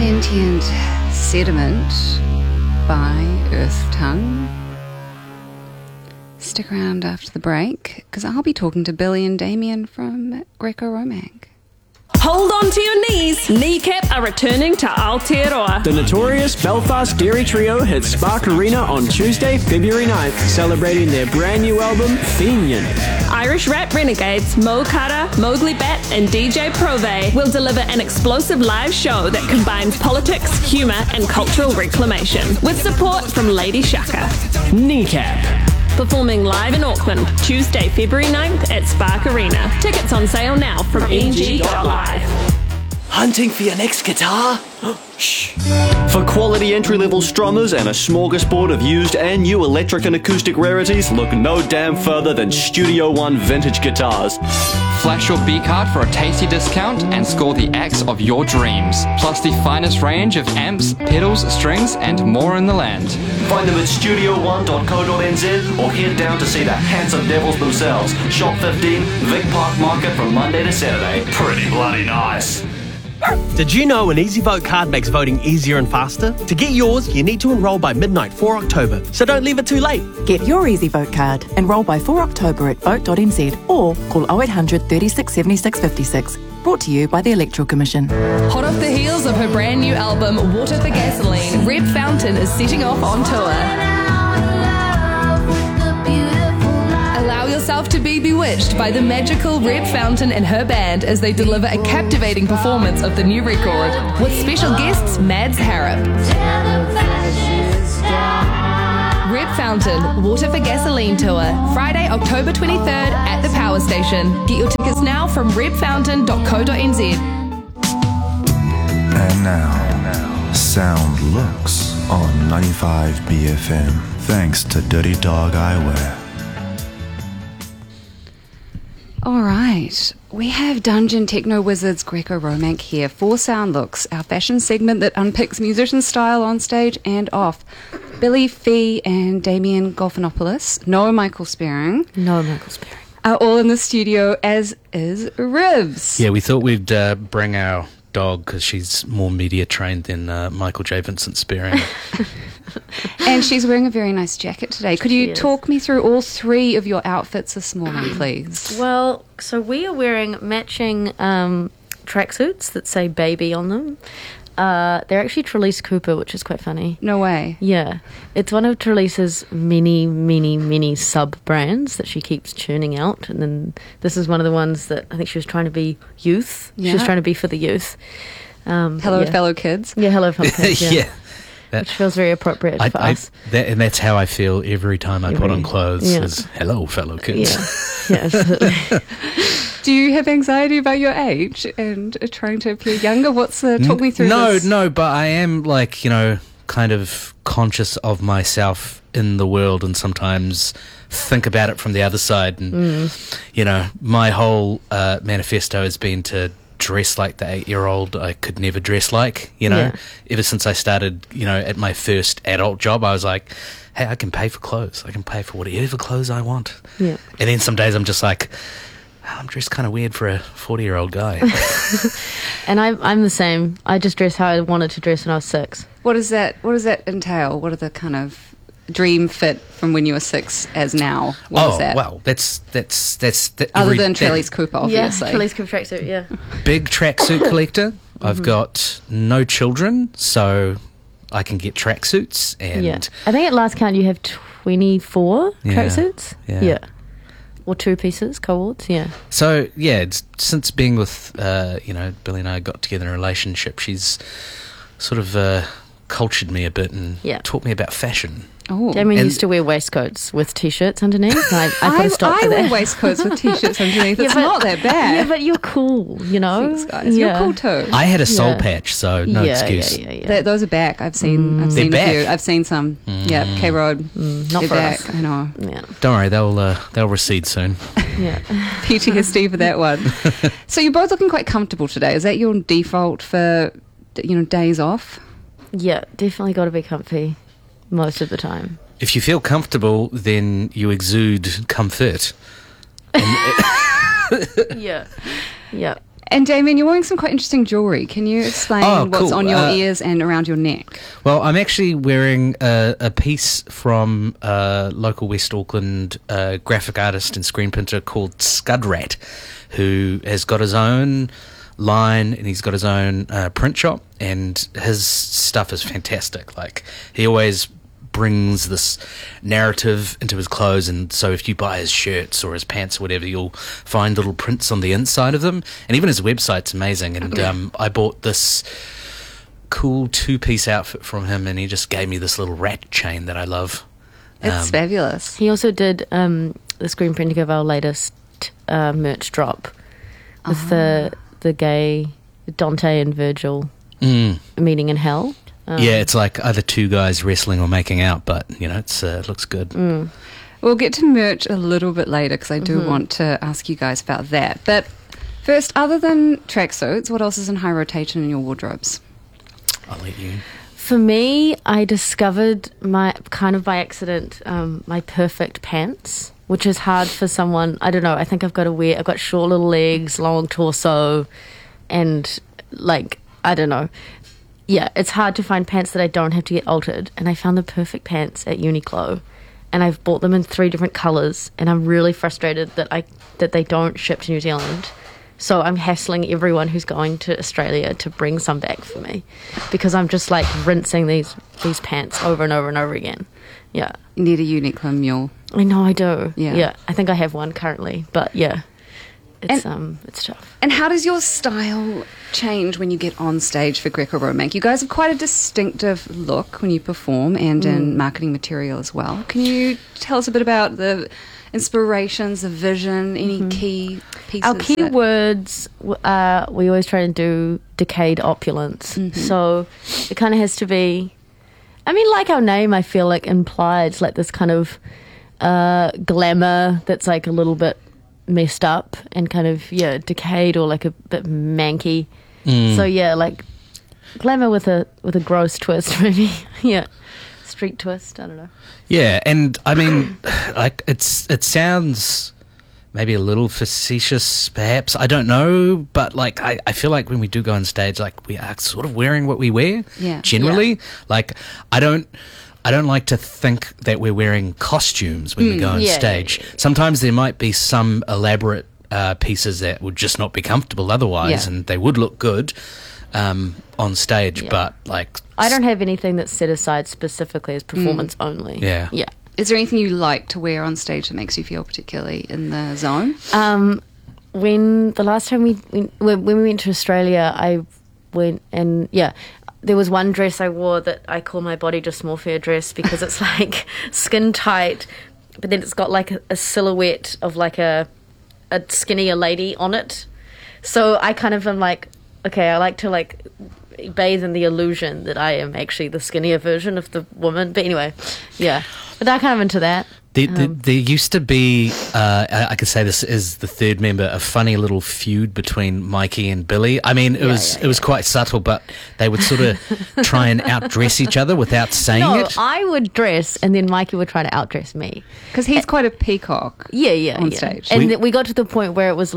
Sentient Sediment by Earth Tongue. Stick around after the break, because I'll be talking to Billy and Damien from Greco-Romank. Hold on to your knees. Kneecap are returning to Aotearoa. The notorious Belfast Dairy Trio hits Spark Arena on Tuesday, February 9th, celebrating their brand new album, Fenian. Irish rap renegades Mo Kara, Mowgli Bat and DJ Prove will deliver an explosive live show that combines politics, humour and cultural reclamation, with support from Lady Shaka. Kneecap. Performing live in Auckland, Tuesday, February 9th at Spark Arena. Tickets on sale now from ng.live. Hunting for your next guitar? Shh. For quality entry-level strummers and a smorgasbord of used and new electric and acoustic rarities, look no damn further than Studio One Vintage Guitars. Flash your B-card for a tasty discount and score the axe of your dreams. Plus the finest range of amps, pedals, strings and more in the land. Find them at studio1.co.nz or head down to see the handsome devils themselves. Shop 15, Vic Park Market from Monday to Saturday. Pretty bloody nice. Did you know an EasyVote card makes voting easier and faster? To get yours, you need to enrol by midnight 4 October, so don't leave it too late. Get your EasyVote card. Enrol by 4 October at vote.nz or call 0800 36 76 56. Brought to you by the Electoral Commission. Hot off the heels of her brand new album, Water for Gasoline, Reb Fountain is setting off on tour. Allow yourself to be bewitched by the magical Reb Fountain and her band as they deliver a captivating performance of the new record, with special guests Mads Harrop. Reb Fountain, Water for Gasoline Tour, Friday, October 23rd at the Power Station. Get your tickets now from rebfountain.co.nz. And now, Sound Looks on 95 BFM, thanks to Dirty Dog Eyewear. All right, we have Dungeon Techno Wizards Greco-Romank here for Sound Looks, our fashion segment that unpicks musician style on stage and off. Billy Fee and Damien Golfinopoulos, no Michael Spearing, are all in the studio, as is Ribs. Yeah, we thought we'd bring our dog because she's more media trained than Michael J. Vincent Spearing. And she's wearing a very nice jacket today. Could you talk me through all three of your outfits this morning, please? Well, so we are wearing matching tracksuits that say baby on them. They're actually Trelise Cooper, which is quite funny. No way. Yeah. It's one of Trelise's many sub-brands that she keeps churning out. And then this is one of the ones that I think she was trying to be youth. Yeah. She was trying to be for the youth. Hello, fellow kids. Yeah, hello, fellow kids. Yeah. That, which feels very appropriate for us. And that's how I feel every time I put on clothes, is hello, fellow kids. Yeah, absolutely. Do you have anxiety about your age and trying to appear younger? Talk me through this. No, but I am kind of conscious of myself in the world and sometimes think about it from the other side. And, my whole manifesto has been to dress like the 8-year-old I could never dress like, Ever since I started, at my first adult job, I was like, hey, I can pay for clothes. I can pay for whatever clothes I want. Yeah. And then some days I'm just like, I'm dressed kind of weird for a 40-year-old guy. And I'm the same. I just dress how I wanted to dress when I was 6. What does that entail? What are the kind of dream fit from when you were 6 as now? What is that? Well, that's other than Trelise Cooper, obviously. Yeah, Trelise Cooper tracksuit, yeah. Big tracksuit collector. I've got no children, so I can get tracksuits. And I think at last count you have 24 tracksuits. Yeah. Or 2 pieces, co-ords, So, since being with, Billy and I got together in a relationship, she's sort of cultured me a bit and taught me about fashion. Oh, Damien used to wear waistcoats with T-shirts underneath. I put a stop to that. I wear waistcoats with T-shirts underneath. It's not that bad. Yeah, but you're cool, Thanks, guys. You're cool too. I had a soul patch, so no excuse. Those are back. I've seen a few. I've seen some. Yeah, K-Road. Not for back. us. I know. Yeah. Don't worry, they'll recede soon. Yeah. PTSD for that one. So you're both looking quite comfortable today. Is that your default for days off? Yeah, definitely got to be comfy most of the time. If you feel comfortable, then you exude comfort. Yeah. And Damien, you're wearing some quite interesting jewellery. Can you explain what's cool. on your ears and around your neck? Well, I'm actually wearing a piece from local West Auckland graphic artist and screen printer called Scudrat, who has got his own line and he's got his own print shop, and his stuff is fantastic. Like, he always brings this narrative into his clothes, and so if you buy his shirts or his pants or whatever, you'll find little prints on the inside of them, and even his website's amazing. And I bought this cool 2-piece outfit from him, and he just gave me this little rat chain that I love. It's fabulous. He also did the screen printing of our latest merch drop with the gay Dante and Virgil meeting in hell. Yeah, it's like either two guys wrestling or making out, but, you know, it looks good. We'll get to merch a little bit later because I do want to ask you guys about that. But first, other than tracksuits, what else is in high rotation in your wardrobes? I'll let you. For me, I discovered by accident, my perfect pants, which is hard for someone. I don't know. I think I've got short little legs, long torso, and I don't know. Yeah, it's hard to find pants that I don't have to get altered. And I found the perfect pants at Uniqlo, and I've bought them in 3 different colours, and I'm really frustrated that they don't ship to New Zealand. So I'm hassling everyone who's going to Australia to bring some back for me, because I'm just rinsing these pants over and over and over again. Yeah. You need a Uniqlo mule. I know I do. Yeah. I think I have one currently, but yeah. It's tough. And how does your style change when you get on stage for Greco-Romank? You guys have quite a distinctive look when you perform and in marketing material as well. Can you tell us a bit about the inspirations, the vision, any key pieces? Our key words, we always try to do decayed opulence. So it kind of has to be, like our name, I feel like implies this kind of glamour that's a little bit messed up and kind of decayed or a bit manky. So glamour with a gross twist, maybe. Street twist, I don't know. Yeah, and it sounds maybe a little facetious perhaps, I don't know, but I feel like when we do go on stage, we are sort of wearing what we wear generally. I don't like to think that we're wearing costumes when we go on stage. Sometimes there might be some elaborate pieces that would just not be comfortable otherwise, and they would look good on stage, but I don't have anything that's set aside specifically as performance only. Yeah. Is there anything you like to wear on stage that makes you feel particularly in the zone? When the last time when we went to Australia, I went and there was one dress I wore that I call my body dysmorphia dress, because it's skin tight, but then it's got a silhouette of a skinnier lady on it. So I kind of am okay, I like to bathe in the illusion that I am actually the skinnier version of the woman. But anyway, but I'm kind of into that. There used to be, I could say this is the third member, a funny little feud between Mikey and Billy. It was quite subtle, but they would sort of try and outdress each other without saying it. I would dress, and then Mikey would try to outdress me. Because he's quite a peacock on stage. And we got to the point where it was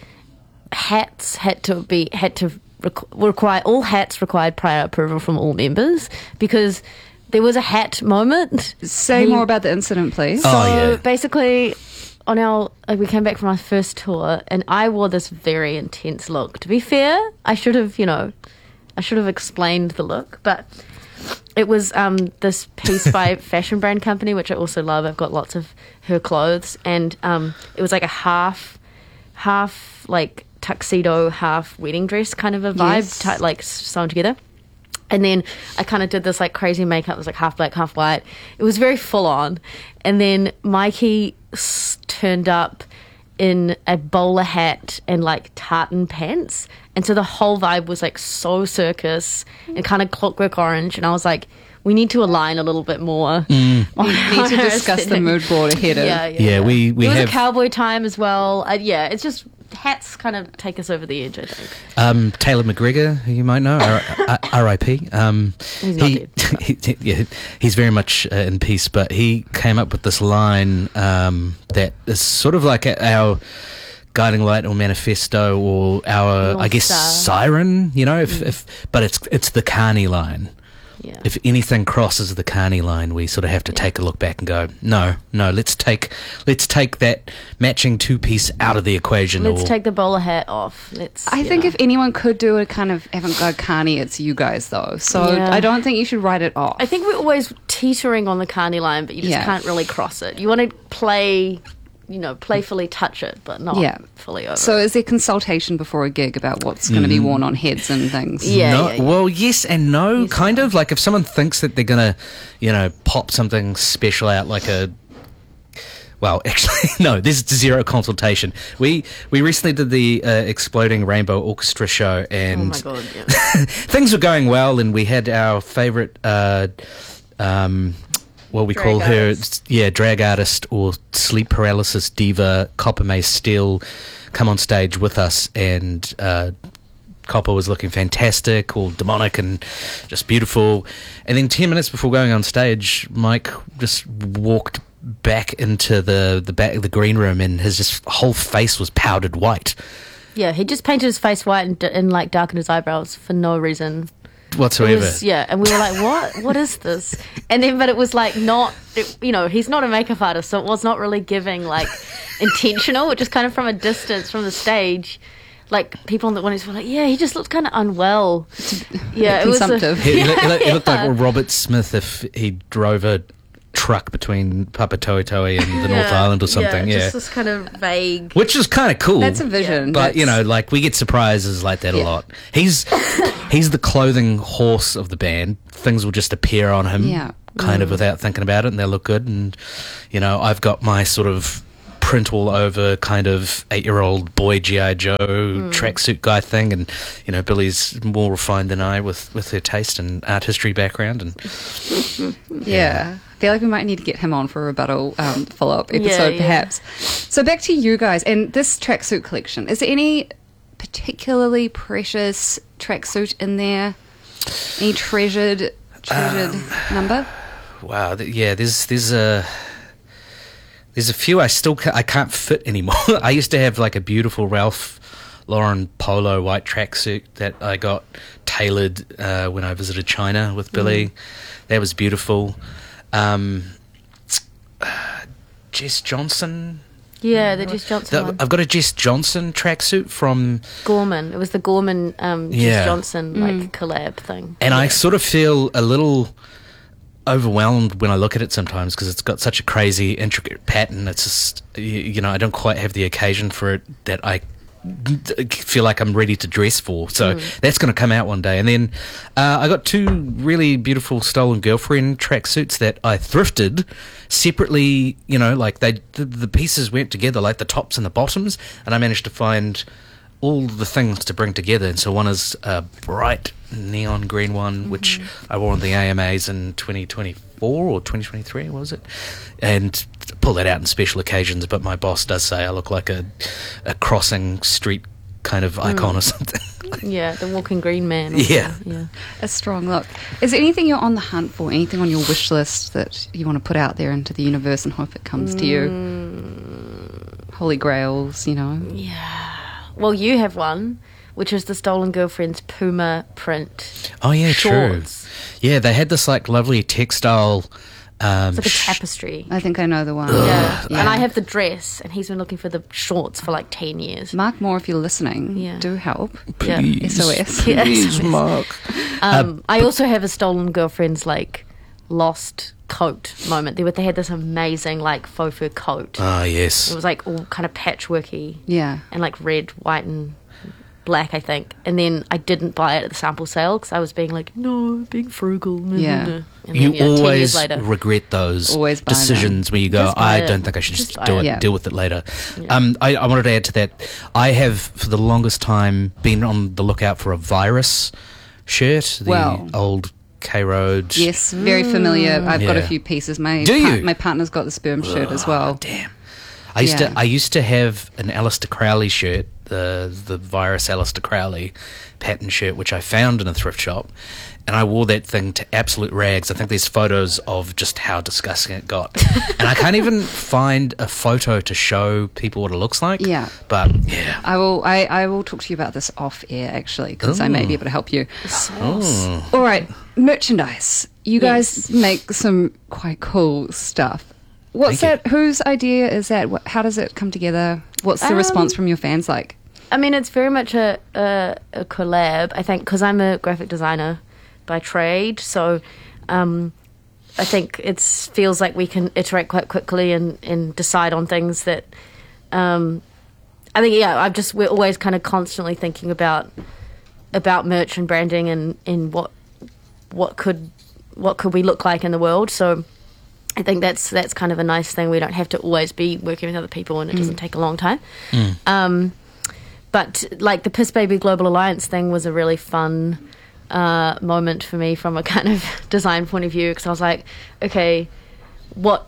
hats all hats required prior approval from all members, because there was a hat moment. Say more about the incident, please. So basically, we came back from our first tour, and I wore this very intense look. To be fair, I should have explained the look, but it was this piece by Fashion Brand Company, which I also love. I've got lots of her clothes, and it was a half tuxedo, half wedding dress kind of a vibe, sewn together. And then I kind of did this crazy makeup. It was half black, half white. It was very full on. And then Mikey turned up in a bowler hat and tartan pants. And so the whole vibe was so circus and kind of Clockwork Orange. And I was we need to align a little bit more. We need to discuss the mood board ahead of. We there was have a cowboy time as well. It's just hats kind of take us over the edge, I think. Taylor McGregor, who you might know, R.I.P. He's not dead. He's very much in peace, but he came up with this line that is sort of our Guiding Light or Manifesto or our, North I guess, Star. Siren, but it's the Carney line. Yeah. If anything crosses the Carney line, we sort of have to take a look back and go, no, let's take that matching two-piece out of the equation. Let's take the bowler hat off. I think if anyone could do a kind of avant-garde Carney, it's you guys, though. So Yeah. I don't think you should write it off. I think we're always teetering on the Carney line, but you just can't really cross it. You want to playfully touch it, but not fully over. So is there consultation before a gig about what's going to be worn on heads and things? No, well, yes and no, kind of. Like if someone thinks that they're going to, pop something special out like a... Well, actually, no, there's zero consultation. We recently did the Exploding Rainbow Orchestra show, and oh my God, yeah. things were going well, and we had our favourite... what we Drag call her, artist. drag artist or sleep paralysis diva, Copper May Steele, come on stage with us, and Copper was looking fantastic, all demonic and just beautiful. And then 10 minutes before going on stage, Mike just walked back into the back of the green room, and his just whole face was powdered white Yeah, he just painted his face white and like darkened his eyebrows for no reason whatsoever. And we were like, what is this? And then, but it was like he's not a makeup artist, so it was not really giving like intentional. It just kind of from a distance from the stage, like people on the audience were like, yeah, he just looked kind of unwell. Yeah, it was consumptive. He looked like Robert Smith if he drove a truck between Papatoetoe and the North Island or something. Just this kind of vague, which is kind of cool. That's a vision. But like we get surprises like that a lot. He's the clothing horse of the band. Things will just appear on him, kind of without thinking about it, and they'll look good. And I've got my sort of print all over kind of 8-year-old boy G.I. Joe tracksuit guy thing, and Billy's more refined than I with her taste and art history background, and I feel like we might need to get him on for a rebuttal follow-up episode, perhaps. So back to you guys and this tracksuit collection. Is there any particularly precious tracksuit in there? Any treasured number? Wow, there's a few I can't fit anymore. I used to have like a beautiful Ralph Lauren polo white tracksuit that I got tailored when I visited China with Billy. That was beautiful. Jess Johnson. Yeah, the Jess Johnson one. I've got a Jess Johnson tracksuit from Gorman. It was the Gorman Jess Johnson like collab thing. And I sort of feel a little overwhelmed when I look at it sometimes because it's got such a crazy, intricate pattern. It's just, I don't quite have the occasion for it that I feel like I'm ready to dress for. So that's going to come out one day. And then I got two really beautiful Stolen Girlfriend tracksuits that I thrifted separately, like the pieces went together, like the tops and the bottoms, and I managed to find all the things to bring together. And so one is a bright neon green one, which I wore on the AMAs in 2024 or 2023, what was it? And pull that out in special occasions, but my boss does say I look like a crossing street kind of icon or something. Yeah, the walking green man. Yeah. A strong look. Is there anything you're on the hunt for, anything on your wish list that you want to put out there into the universe and hope it comes to you? Holy grails, Yeah. Well, you have one, which is the Stolen Girlfriend's Puma print. Oh, yeah, shorts. true. Yeah, they had this like lovely textile... it's like a tapestry. I think I know the one. Yeah. And I have the dress, and he's been looking for the shorts for like 10 years. Mark Moore, if you're listening, do help. Please. SOS. Please, Mark. I also have a Stolen Girlfriend's like lost coat moment. They had this amazing like faux fur coat. Ah, yes. It was like all kind of patchworky. Yeah. And like red, white and black, I think. And then I didn't buy it at the sample sale because I was being like, no, being frugal. Yeah. And then, You 10 years always later, regret those Always buy decisions where you go, Just buy I it. don't think I should just Just buy do it. it, Yeah. deal with it later. Yeah. I wanted to add to that. I have, for the longest time, been on the lookout for a Virus shirt, the old K-Road. Yes, very familiar. I've got a Yeah. few pieces. Do you? My partner's got the sperm shirt as well. Damn. I used to have an Aleister Crowley shirt, the Virus Aleister Crowley pattern shirt, which I found in a thrift shop, and I wore that thing to absolute rags. I think there's photos of just how disgusting it got. And I can't even find a photo to show people what it looks like. Yeah. But, yeah. I will talk to you about this off air, actually, because I may be able to help you. Oh. All right, merchandise. You guys make some quite cool stuff. What's Thank that? Whose idea is that? How does it come together? What's the response from your fans like? I mean, it's very much a collab, I think, because I'm a graphic designer by trade. So I think it feels like we can iterate quite quickly and decide on things that I think, we're always kind of constantly thinking about merch and branding and what could we look like in the world. So I think that's kind of a nice thing. We don't have to always be working with other people, and it doesn't take a long time. But like the Piss Baby Global Alliance thing was a really fun moment for me from a kind of design point of view, because I was like, okay, what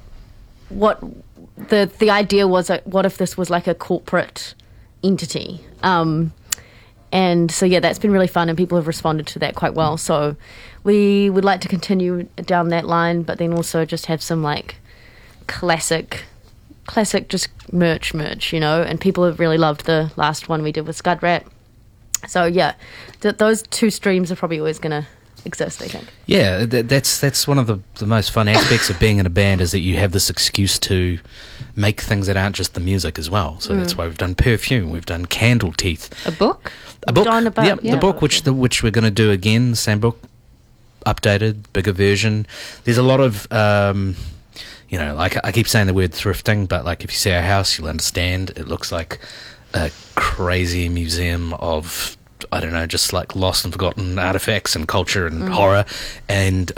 the idea was, what if this was like a corporate entity? And so, that's been really fun, and people have responded to that quite well. So we would like to continue down that line, but then also just have some like classic just merch, and people have really loved the last one we did with Scud Rat. So those two streams are probably always going to exist, I think. Yeah, that's one of the most fun aspects of being in a band, is that you have this excuse to make things that aren't just the music as well. So that's why we've done Perfume, we've done Candle Teeth. A book? The book, which we're going to do again, the same book, updated, bigger version. There's a lot of, like I keep saying the word thrifting, but like if you see our house, you'll understand. It looks like a crazy museum of, I don't know, just like lost and forgotten artifacts and culture and horror, and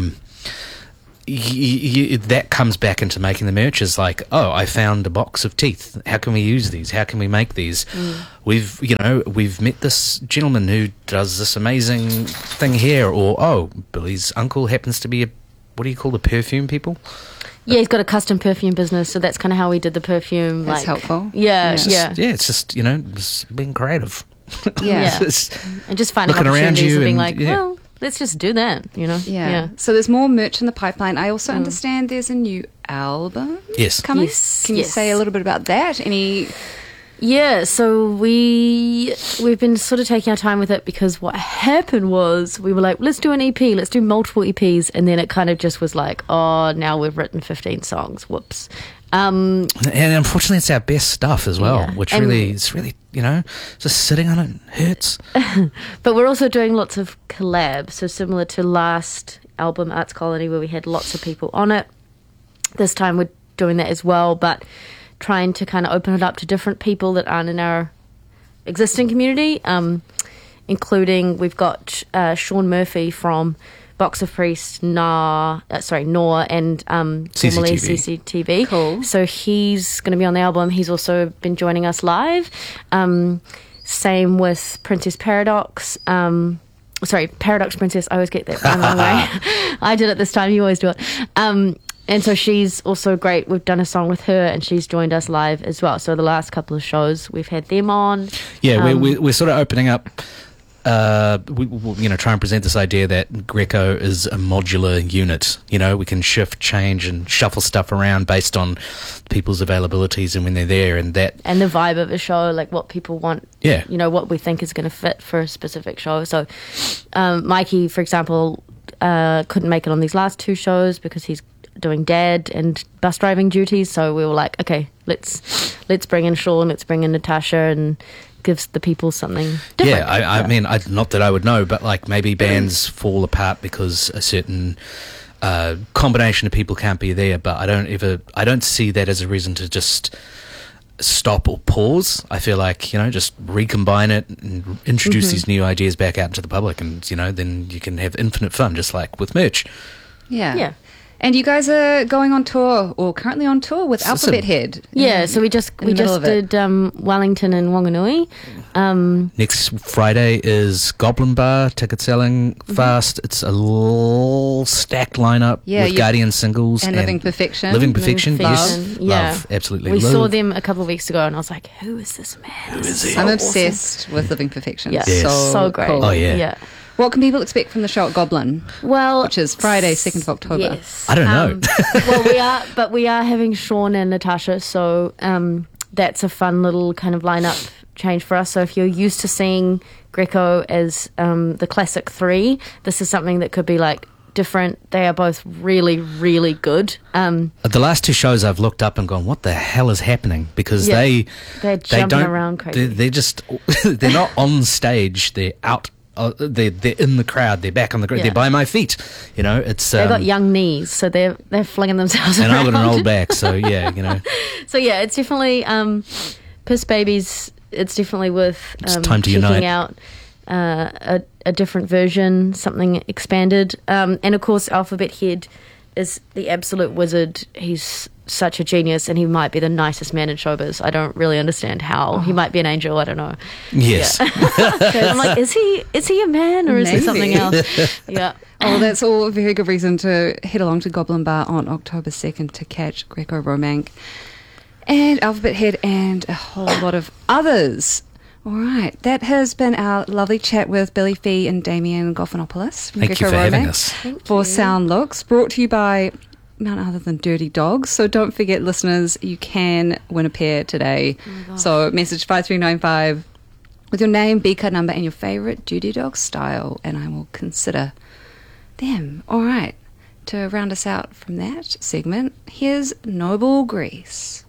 that comes back into making the merch. Is like, oh, I found a box of teeth. How can we use these? How can we make these? We've met this gentleman who does this amazing thing here, or oh, Billy's uncle happens to be what do you call the perfume people? Yeah, he's got a custom perfume business, so that's kind of how we did the perfume. That's helpful. It's just just being creative. And just finding looking around opportunities you and being and, like, well, let's just do that, Yeah. So there's more merch in the pipeline. I also understand there's a new album coming. Yes. Can you say a little bit about that? Yeah, so we've been sort of taking our time with it, because what happened was we were like, let's do an EP, let's do multiple EPs, and then it kind of just was like, oh, now we've written 15 songs, whoops. And unfortunately it's our best stuff as well, which it's really, just sitting on it hurts. But we're also doing lots of collabs, so similar to last album, Arts Colony, where we had lots of people on it. This time we're doing that as well, but trying to kind of open it up to different people that aren't in our existing community, including we've got Sean Murphy from Box of Priests, Noah, and formerly CCTV. Cool. So he's going to be on the album. He's also been joining us live. Same with Princess Paradox. Paradox Princess. I always get that wrong way. I did it this time. You always do it. And so she's also great. We've done a song with her, and she's joined us live as well. So the last couple of shows, we've had them on. Yeah, we're sort of opening up. We try and present this idea that Greco is a modular unit. We can shift, change, and shuffle stuff around based on people's availabilities and when they're there, and the vibe of a show, like what people want. Yeah, what we think is going to fit for a specific show. So, Mikey, for example, couldn't make it on these last two shows because he's doing dad and bus driving duties. So we were like, okay, let's bring in Sean, let's bring in Natasha, and gives the people something different. Yeah, I mean, not that I would know, but like maybe bands fall apart because a certain combination of people can't be there. But I don't see that as a reason to just stop or pause. I feel like just recombine it and introduce these new ideas back out into the public, and then you can have infinite fun, just like with merch. Yeah. And you guys are going on tour, or currently on tour, with Alphabet Head. Yeah, so we just did Wellington and Wanganui. Next Friday is Goblin Bar, ticket selling fast. It's a stacked lineup with Guardian singles. And Living Perfection. Living Perfection, yes. Yeah. Love, absolutely. We saw them a couple of weeks ago, and I was like, who is this man? Who is he? I'm obsessed with Living Perfection. Yeah, yes. so great. Cool. Oh, yeah. What can people expect from the show at Goblin? Well, which is Friday, 2nd of October. Yes. I don't know. Well, we are having Sean and Natasha, so that's a fun little kind of lineup change for us. So if you're used to seeing Greco as the classic three, this is something that could be like different. They are both really, really good. The last two shows I've looked up and gone, what the hell is happening? Because they're they jumping don't, around crazy. They're just, they're not on stage. They're out. They're in the crowd. They're back on the ground. Yeah. They're by my feet. You know, it's they've got young knees, so they're flinging themselves and around. I've got an old back, so yeah, you know. So yeah, it's definitely Piss Babies. It's definitely worth It's time to checking unite. out a different version, something expanded, and of course Alphabet Head is the absolute wizard. He's such a genius, and he might be the nicest man in showbiz. I don't really understand how. He might be an angel. I don't know. Yes. Yeah. I'm like, is he a man or is he something else? Yeah. Oh, that's all a very good reason to head along to Goblin Bar on October 2nd to catch Greco Romank and Alphabet Head and a whole lot of others. All right, that has been our lovely chat with Billy Fee and Damien Goffinopoulos from Thank you Greco for having Romank us. for Sound Looks, brought to you by none other than Dirty Dogs. So don't forget, listeners, you can win a pair today. So message 5395 with your name, B card number, and your favourite Dirty Dog style, and I will consider them. All right, to round us out from that segment, here's Noble Grease.